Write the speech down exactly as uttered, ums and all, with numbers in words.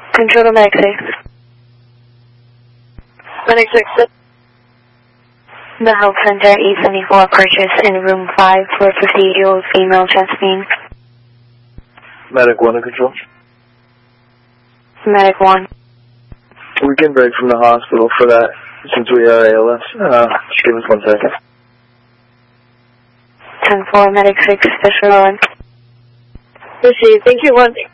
Control to Medic six. Medic six. The Health Center E seventy-four purchase in room five for a fifty-year-old female chest pain. Medic one to control. Medic one. We can break from the hospital for that since we are A L S. Uh, just give us one second. ten four, Medic six, Fisher Owen. Proceed. Thank you, one.